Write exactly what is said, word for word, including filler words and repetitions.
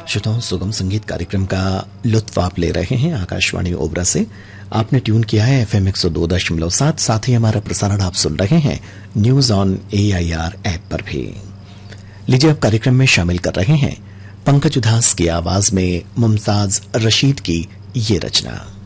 श्रोताओं, सुगम संगीत कार्यक्रम का लुत्फ आप ले रहे हैं आकाशवाणी ओबरा से। आपने ट्यून किया है एफएम एक सौ दो दशमलव सात। साथ ही हमारा प्रसारण आप सुन रहे हैं न्यूज ऑन एआईआर ऐप पर भी। लीजिए, अब कार्यक्रम में शामिल कर रहे हैं पंकज उधास की आवाज में मुमताज रशीद की ये रचना।